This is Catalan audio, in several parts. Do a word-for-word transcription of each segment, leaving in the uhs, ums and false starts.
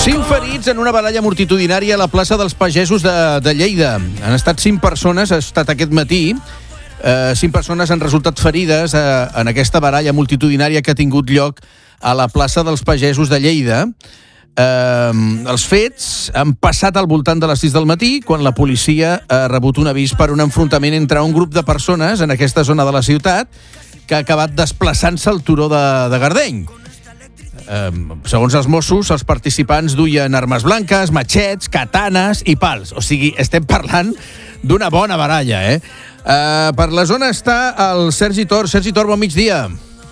Cinc ferits en una baralla multitudinària a la plaça dels Pagesos de, de Lleida. Han estat cinc persones, ha estat aquest matí, eh, cinc persones han resultat ferides eh, en aquesta baralla multitudinària que ha tingut lloc a la plaça dels Pagesos de Lleida. Eh, els fets han passat al voltant de les sis del matí, quan la policia ha rebut un avís per un enfrontament entre un grup de persones en aquesta zona de la ciutat que ha acabat desplaçant-se al turó de, de Gardeny. Eh, segons els Mossos, els participants duien armes blanques, matxets, katanes i pals. O sigui, estem parlant d'una bona baralla, eh? eh per la zona està el Sergi Tor. Sergi Tor, bon migdia.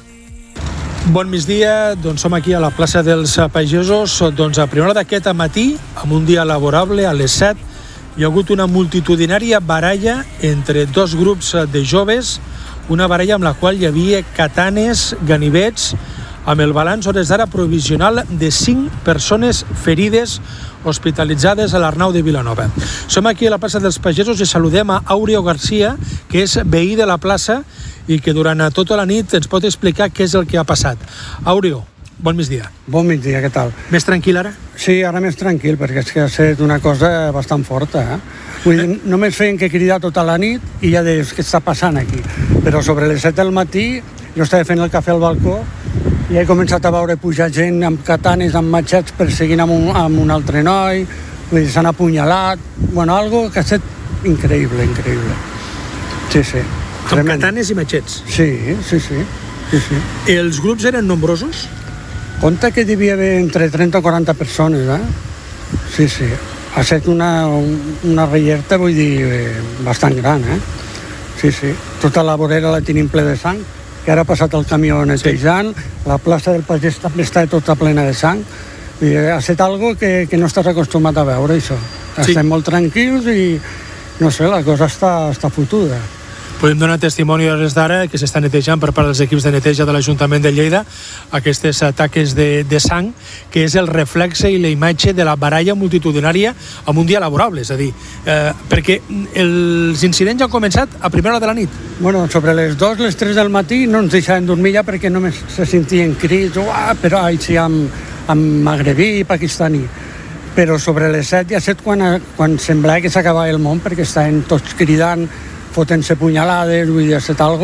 Bon migdia, doncs som aquí a la plaça dels Pagesos. Doncs a primera hora d'aquest matí, amb un dia laborable, a les set, hi ha hagut una multitudinària baralla entre dos grups de joves, una baralla amb la qual hi havia katanes, ganivets, amb el balanç hores d'ara provisional de cinc persones ferides hospitalitzades a l'Arnau de Vilanova. Som aquí a la plaça dels Pagesos i saludem a Àureo Garcia, que és veí de la plaça i que durant tota la nit ens pot explicar què és el que ha passat. Àureo, bon migdia. Bon migdia, què tal? Més tranquil ara? Sí, ara més tranquil, perquè és que ha estat una cosa bastant forta, eh? Vull dir, només feien que cridar tota la nit i ja deies què està passant aquí. Però sobre les set del matí jo estava fent el cafè al balcó i he començat a veure pujar gent amb katanes, amb matxets, perseguint amb un, amb un altre noi, vull dir, s'han apunyalat, bueno, algo que ha estat increïble, increïble. Sí, sí. Amb tremendo. Katanes i matxets? Sí, sí, sí. sí, sí. Els grups eren nombrosos? Compte que hi devia haver entre trenta o quaranta persones, eh? Sí, sí. Ha estat una, una rellerta, vull dir, eh, bastant gran, eh? Sí, sí. Tota la vorera la tenim ple de sang, que ara ha passat el camió netejant, sí. La plaça del Pagès també està tota plena de sang. I ha estat algo que, que no estàs acostumat a veure, això. Sí. Estem molt tranquils i, no sé, la cosa està, està fotuda. Podem donar testimoni a hores d'ara que s'està netejant per part dels equips de neteja de l'Ajuntament de Lleida aquestes taques de, de sang, que és el reflexe i la imatge de la baralla multitudinària amb un dia laborable, és a dir, eh, perquè els incidents han començat a primera hora de la nit. Bueno, sobre les dues, les tres del matí no ens deixaven dormir ja perquè només se sentien crits, uah, però així amb, amb magrebí i pakistaní. Però sobre les set ja set quan, quan semblava que s'acabava el món, perquè estaven tots cridant, fotent-se punyalades, vull dir, ha estat algo,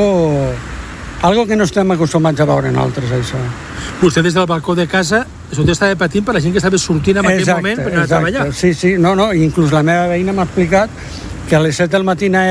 algo que no estem acostumats a veure en altres, això. Vostè des del balcó de casa, això estava patint per la gent que estava sortint en aquell moment per anar a treballar. Sí, sí, no, no, inclús la meva veïna m'ha explicat que a les set del matí